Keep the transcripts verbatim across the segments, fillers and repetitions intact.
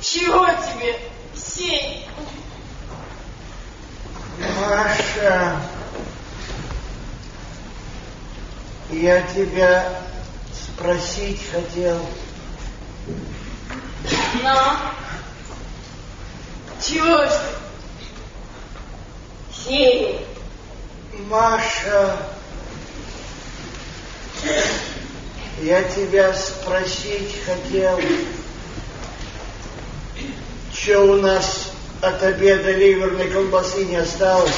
Чего тебе, Сень? Маша, я тебя спросить хотел. Ну? Чего ж ты? Сень. Маша, я тебя спросить хотел, что у нас от обеда ливерной колбасы не осталось?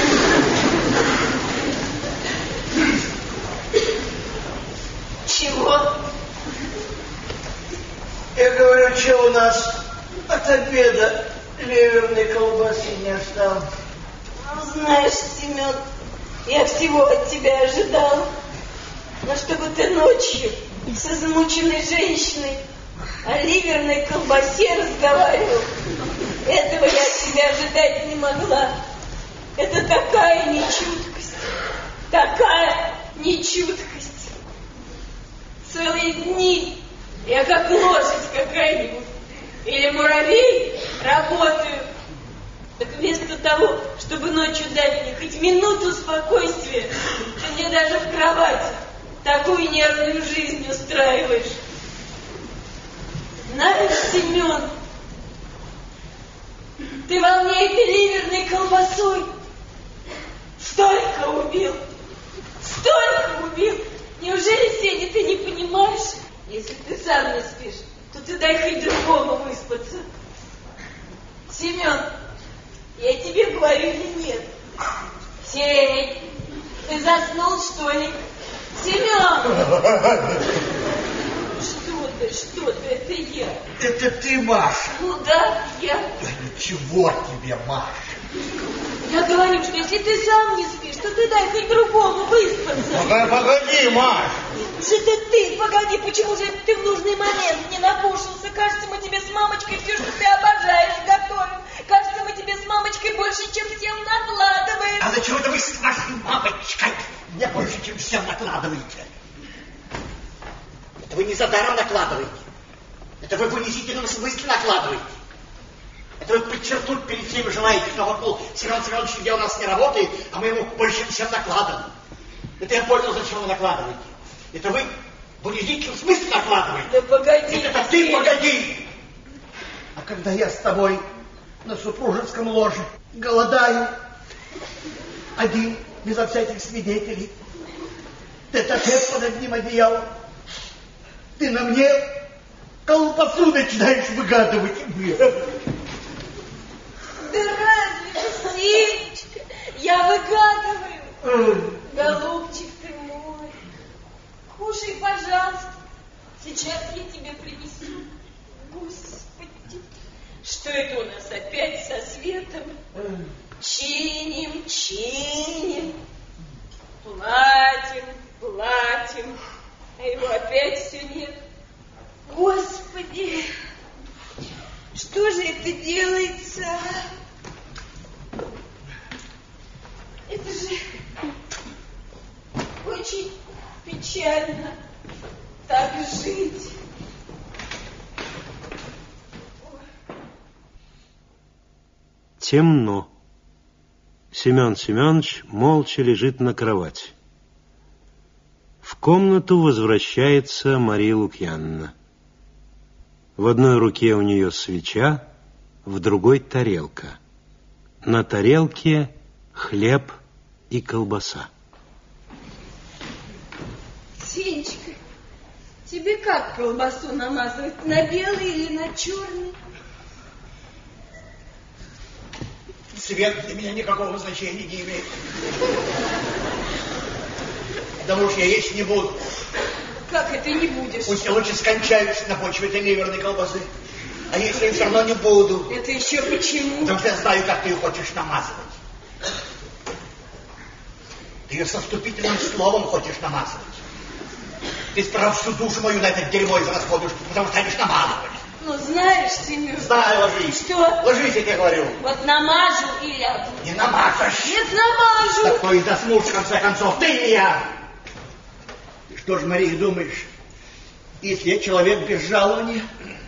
Чего? Я говорю, что у нас от обеда ливерной колбасы не осталось? Ну, знаешь, Семен, я всего от тебя ожидал. Но чтобы ты ночью с измученной женщиной о ливерной колбасе разговаривал, этого я от тебя ожидать не могла. Это такая нечуткость, такая нечуткость. Целые дни я как лошадь какая-нибудь или муравей работаю. Так вместо того, чтобы ночью дать мне хоть минуту спокойствия, ты мне даже в кровати такую нервную жизнь устраиваешь. Знаешь, Семен, ты во мне этой ливерной колбасой столько убил, столько убил. Неужели, Сеня, ты не понимаешь? Если ты сам не спишь, то ты дай хоть другому выспаться. Семен, я тебе говорю или нет? Сень, ты заснул, что ли? Семен! Что ты, что ты, это я. Это ты, Маша? Ну да, я. Да ничего тебе, Маша. Я говорю, что если ты сам не спишь, то ты дай хоть другому выспаться. Погоди, погоди, Маш. Что ты, ты, погоди, почему же ты в нужный момент не напушился? Кажется, мы тебе с мамочкой все, что ты обожаешь, готовим. Кажется, мы тебе с мамочкой больше, чем всем накладываем. А зачем это вы с вашей мамочкой мне больше, чем всем накладываете? Это вы не за даром накладываете. Это вы в унизительном смысле накладываете. Это вы подчеркнуть перед всеми желаете, что вот, мол, Семен Семенович где у нас не работает, а мы ему больше, чем всем накладываем. Это я понял, зачем вы накладываете. Это вы в унизительном смысле накладываете. Да погоди. Это ты погоди. А когда я с тобой на супружеском ложе голодаю, один, безо всяких свидетелей, тет-а-тет под одним одеялом, ты на мне колбасу начинаешь выгадывать. Да разве, Сенечка, я выгадываю. Голубчик ты мой, кушай, пожалуйста. Сейчас я тебе принесу. Господи, что это у нас опять со светом? Чиним, чиним, платим, платим, а его опять все нет. Господи, что же это делается? Это же очень печально так жить. Темно. Семен Семенович молча лежит на кровати. В комнату возвращается Мария Лукьяновна. В одной руке у нее свеча, в другой тарелка. На тарелке хлеб и колбаса. Сенечка, тебе как колбасу намазывать? На белый или на черный? Цвет для меня никакого значения не имеет. Потому что я есть не буду. Как это не будешь? Пусть я лучше скончаюсь на почве этой ливерной колбасы. А если я все равно не буду? Это еще почему? Потому что я знаю, как ты ее хочешь намазывать. Ты ее со вступительным словом хочешь намазывать. Ты справа всю душу мою на это дерьмо израсходуешь, потому что станешь намазывать. Ну, знаешь, Семен... Знаю, ложись. Что? Ложись, я тебе говорю. Вот намажу и лягу. Не намажешь. Нет, намажу. Так кто и заснул, в конце концов, ты или я? Ты что ж, Мария, думаешь, если я человек без жалования,